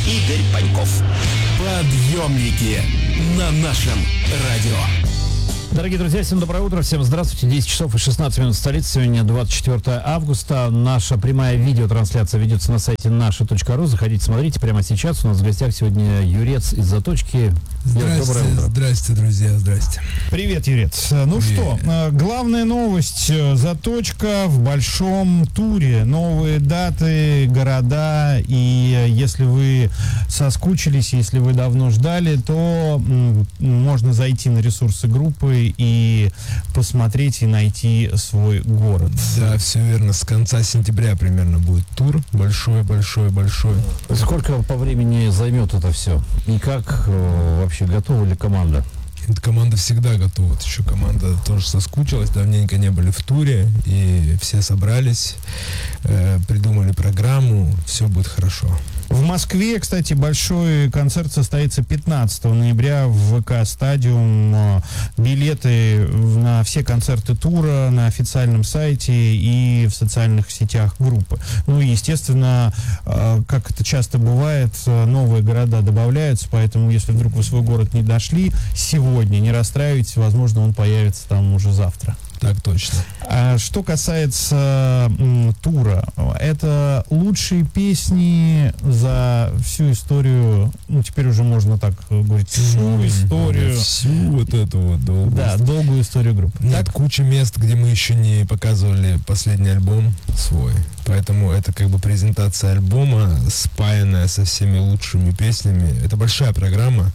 Игорь Паньков. Подъемники на нашем радио. Дорогие друзья, всем доброе утро, всем здравствуйте. 10 часов и 16 минут в столице. Сегодня 24 августа. Наша прямая видеотрансляция ведется на сайте наша.ру. Заходите, смотрите прямо сейчас. У нас в гостях сегодня Юрец из Заточки. Здрасте, друзья, здрасте. Привет, Юрец. Ну что, главная новость. Заточка в большом туре. Новые даты, города. И если вы соскучились, если вы давно ждали, то можно зайти на ресурсы группы и посмотреть и найти свой город. Да, все верно. С конца сентября примерно будет тур. Большой. Сколько по времени займет это все? И как вообще готова ли команда? Команда всегда готова. Еще команда тоже соскучилась. Давненько не были в туре. И все собрались, придумали программу. Все будет хорошо. В Москве, кстати, большой концерт состоится 15 ноября в ВК-стадиум. Билеты на все концерты тура на официальном сайте и в социальных сетях группы. Ну и, естественно, как это часто бывает, новые города добавляются, поэтому, если вдруг вы в свой город не дошли сегодня, не расстраивайтесь, возможно, он появится там уже завтра. Так точно. А что касается тура, это лучшие песни за всю историю, ну, теперь уже можно так говорить, всю историю. Всю вот эту вот долгую. Да, долгую историю группы. Нет, куча мест, где мы еще не показывали последний альбом свой. Поэтому это как бы презентация альбома, спаянная со всеми лучшими песнями. Это большая программа,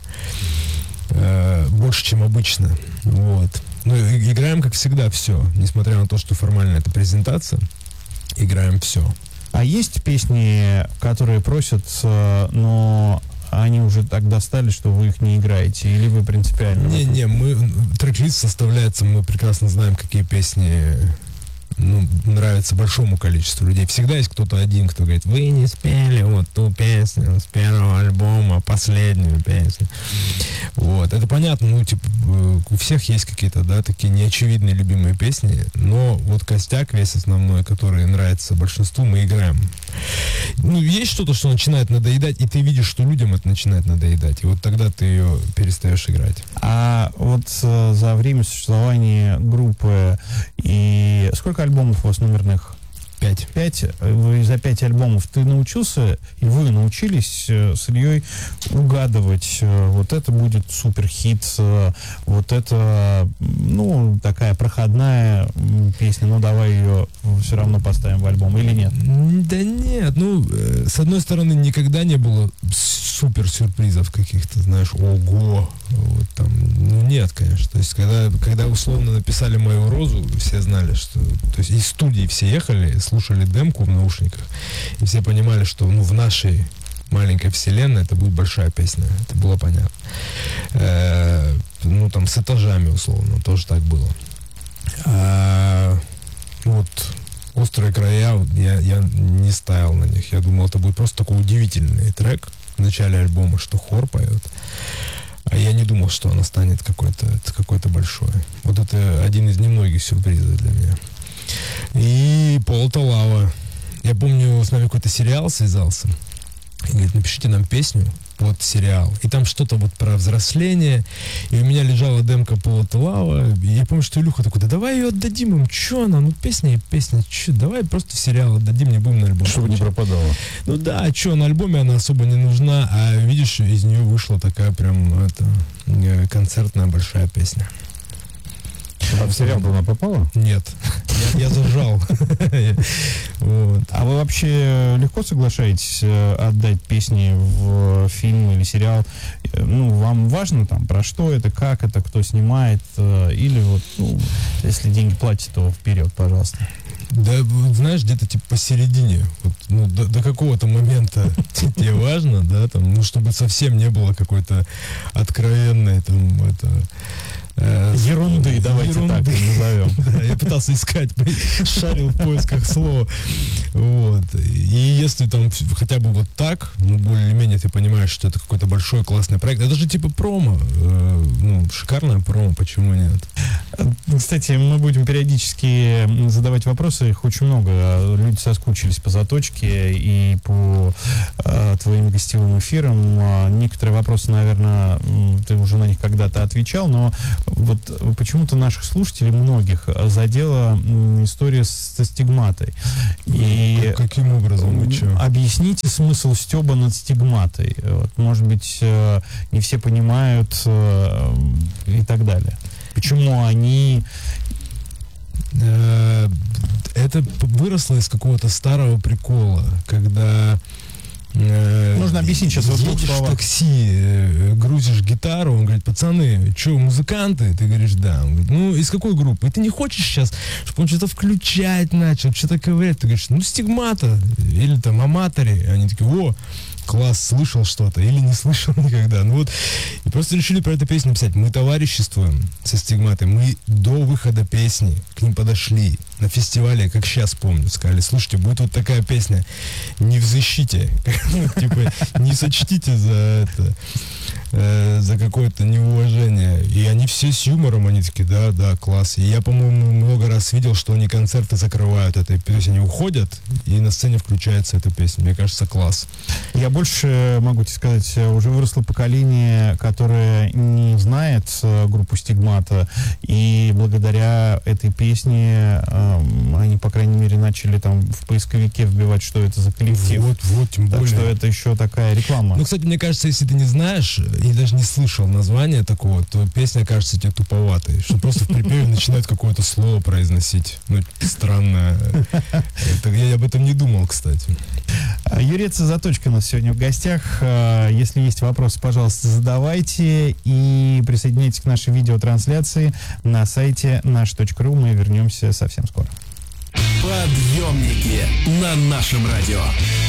больше, чем обычно. Вот. Ну, играем, как всегда, все. Несмотря на то, что формально это презентация, играем все. А есть песни, которые просят, но они уже так достали, что вы их не играете? Или вы принципиально? Трек-лист составляется, мы прекрасно знаем, какие песни нравятся большому количеству людей. Всегда есть кто-то один, кто говорит: вы не спели вот ту песню с первого альбома, последнюю песню. Вот. Это понятно, у всех есть какие-то, да, такие неочевидные любимые песни, но вот костяк весь основной, который нравится большинству, мы играем. Есть что-то, что начинает надоедать, и ты видишь, что людям это начинает надоедать, и вот тогда ты ее перестаешь играть. А вот за время существования группы и сколько альбомов у вас номерных? 5. 5. Вы за 5 альбомов ты научился, и вы научились с Ильей угадывать, вот это будет суперхит, вот это, такая проходная песня, давай ее все равно поставим в альбом, или нет? Да нет, с одной стороны, никогда не было супер-сюрпризов каких-то, знаешь, ого, вот там, нет, конечно. То есть, когда условно написали «Мою розу», все знали, что, то есть, из студии все ехали, слушали демку в наушниках, и все понимали, что, в нашей маленькой вселенной это будет большая песня. Это было понятно. Там с этажами, условно, тоже так было. «Острые края», я не ставил на них. Я думал, это будет просто такой удивительный трек в начале альбома, что хор поет. А я не думал, что она станет какой-то большой. Вот это один из немногих сюрпризов для меня. И «Полта лава». Я помню, с нами какой-то сериал связался. И говорит: напишите нам песню под сериал. И там что-то вот про взросление. И у меня лежала демка «Полта лава». И я помню, что Илюха такой: да давай ее отдадим им. Че она? Песня и песня. Че, давай просто в сериал отдадим, не будем на альбом. Чтобы не пропадала. На альбоме она особо не нужна. А видишь, из нее вышла такая прям концертная большая песня. А в сериал она попала? Нет. Я зажал. А вы вообще легко соглашаетесь отдать песни в фильм или сериал? Вам важно там, про что это, как это, кто снимает? Или если деньги платят, то вперед, пожалуйста. Да, знаешь, где-то посередине. До какого-то момента тебе важно, да, чтобы совсем не было какой-то откровенной ерунды, давайте так назовем. Я пытался искать, шарил в поисках слова. Вот. И если там хотя бы вот так, более-менее ты понимаешь, что это какой-то большой классный проект. Это же промо. Шикарное промо, почему нет? Кстати, мы будем периодически задавать вопросы, их очень много. Люди соскучились по Заточке и по твоим гостевым эфирам. Некоторые вопросы, наверное, ты уже на них когда-то отвечал, но вот почему-то наших слушателей, многих, задела история со стигматой. И каким образом? объясните смысл стёба над стигматой. Вот, может быть, не все понимают и так далее. Почему они... Это выросло из какого-то старого прикола, когда... Нужно объяснить сейчас в двух едешь в словах. такси, грузишь гитару, он говорит: пацаны, что, музыканты? Ты говоришь: да. Он говорит: ну, из какой группы? И ты не хочешь сейчас, чтобы он что-то включать начал, что-то ковырять. Ты говоришь: ну, стигмата, или там аматори. Они такие: о, класс, слышал что-то, или не слышал никогда. Ну вот, и просто решили про эту песню написать. Мы товариществуем со стигматой. Мы до выхода песни к ним подошли на фестивале, как сейчас помню, сказали: слушайте, будет вот такая песня, не в защите, типа, не сочтите за это, за какое-то неуважение. И они все с юмором, они такие: да, да, класс. И я, по-моему, много раз видел, что они концерты закрывают этой, то есть они уходят, и на сцене включается эта песня. Мне кажется, класс. Я больше могу тебе сказать, уже выросло поколение, которое не знает группу Стигмата, и благодаря этой песне они, по крайней мере, начали там в поисковике вбивать, что это за коллектив. Вот, тем более. Так что это еще такая реклама. Ну, кстати, мне кажется, если ты не знаешь и даже не слышал название такого, то песня кажется тебе туповатой, что просто в припеве начинают какое-то слово произносить. Ну, странно. Я об этом не думал, кстати. Юрец и Заточка у нас сегодня в гостях. Если есть вопросы, пожалуйста, задавайте и присоединяйтесь к нашей видеотрансляции на сайте наш.ру. Мы вернемся совсем скоро. Подъемники на нашем радио.